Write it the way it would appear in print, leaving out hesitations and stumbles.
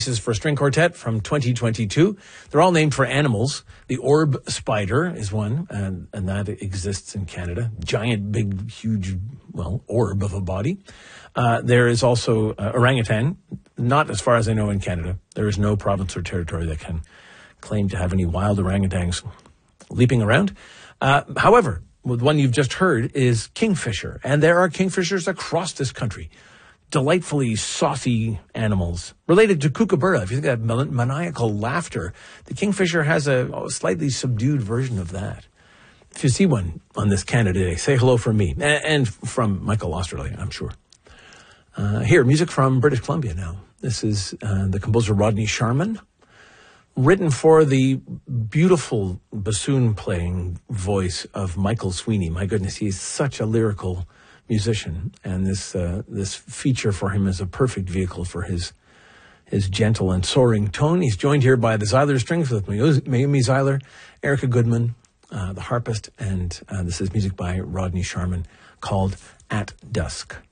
Pieces for string quartet from 2022. They're all named for animals. The orb spider is one, and that exists in Canada. Giant, big, huge, orb of a body. There is also orangutan, not as far as I know in Canada. There is no province or territory that can claim to have any wild orangutans leaping around. However, the one you've just heard is kingfisher, and there are kingfishers across this country. Delightfully saucy animals related to kookaburra. If you think of maniacal laughter, the kingfisher has a slightly subdued version of that. If you see one on this Canada Day, say hello from me and from Michael Osterley, I'm sure. Here, music from British Columbia now. This is the composer Rodney Sharman, written for the beautiful bassoon-playing voice of Michael Sweeney. My goodness, he is such a lyrical musician, and this feature for him is a perfect vehicle for his gentle and soaring tone. He's joined here by the Zeiler Strings with Mayumi Zeiler, Erica Goodman, the harpist, and this is music by Rodney Sharman called At Dusk.